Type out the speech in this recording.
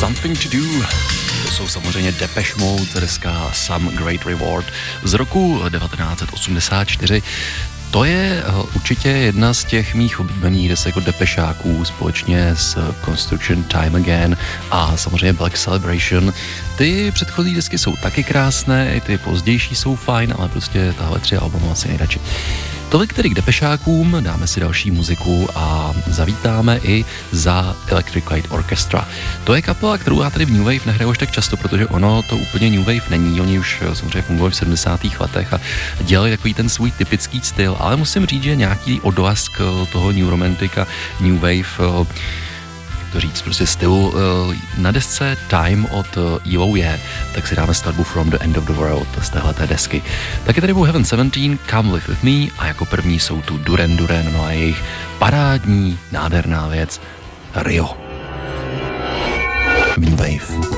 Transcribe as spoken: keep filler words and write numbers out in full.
Something to Do. To jsou samozřejmě Depeche Mode, deska Some Great Reward z roku devatenáct set osmdesát čtyři. To je určitě jedna z těch mých oblíbených desek od Depešáků společně s Construction Time Again a samozřejmě Black Celebration. Ty předchozí desky jsou taky krásné, i ty pozdější jsou fajn, ale prostě tahle tři albumy asi nejradši. Tolik tedy k Depešákům, dáme si další muziku a zavítáme i za Electric Light Orchestra. To je kapela, kterou já tady v New Wave nehraju už tak často, protože ono to úplně New Wave není, oni už samozřejmě fungovali v sedmdesátých letech a dělali takový ten svůj typický styl, ale musím říct, že nějaký odlask toho New Romantic a New Wave, to říct, prostě stylu na desce Time od E O je, tak si dáme skladbu From the End of the World z téhleté desky. Taky tady byl Heaven sedmnáct, Come Live With Me a jako první jsou tu Duran Duran, no a jejich parádní, nádherná věc Rio. New Wave.